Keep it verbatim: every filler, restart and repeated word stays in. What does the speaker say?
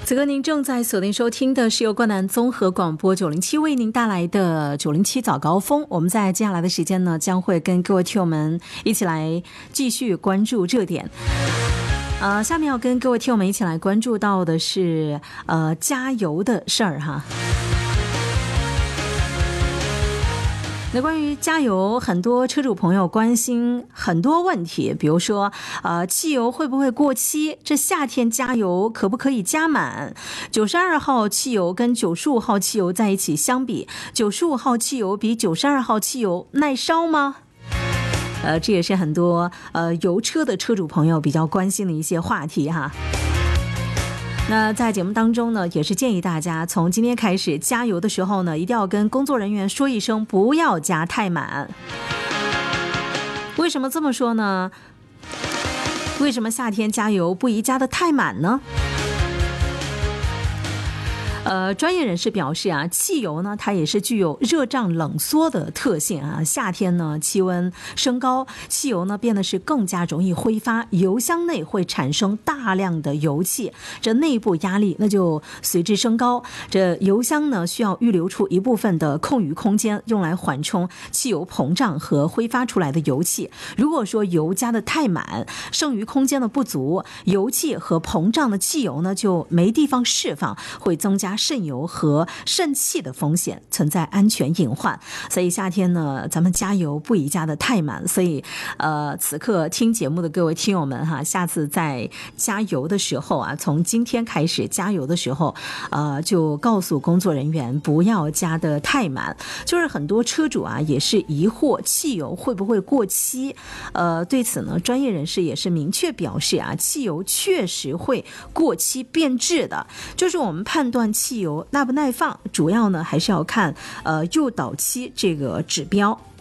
此刻您正在锁定收听的是由冠南综合广播九零七为您带来的九零七早高峰。我们在接下来的时间呢，将会跟各位听友们一起来继续关注热点。呃，下面要跟各位听友们一起来关注到的是呃加油的事儿哈。那关于加油，很多车主朋友关心很多问题，比如说呃汽油会不会过期，这夏天加油可不可以加满，九十二号汽油跟九十五号汽油在一起相比，九十五号汽油比九十二号汽油耐烧吗？呃，这也是很多呃油车的车主朋友比较关心的一些话题哈。那在节目当中呢，也是建议大家从今天开始加油的时候呢，一定要跟工作人员说一声，不要加太满。为什么这么说呢？为什么夏天加油不宜加得太满呢？呃，专业人士表示啊，汽油呢，它也是具有热胀冷缩的特性啊。夏天呢，气温升高，汽油呢变得是更加容易挥发，油箱内会产生大量的油气，这内部压力那就随之升高。这油箱呢需要预留出一部分的空余空间，用来缓冲汽油膨胀和挥发出来的油气。如果说油加的太满，剩余空间的不足，油气和膨胀的汽油呢就没地方释放，会增加渗油和渗气的风险，存在安全隐患。所以夏天呢，咱们加油不宜加的太满。所以呃，此刻听节目的各位听友们哈，下次在加油的时候啊，从今天开始加油的时候，呃，就告诉工作人员不要加的太满。就是很多车主啊也是疑惑汽油会不会过期，呃，对此呢，专业人士也是明确表示啊，汽油确实会过期变质的。就是我们判断汽油耐不耐放，主要呢还是要看呃诱导期这个指标。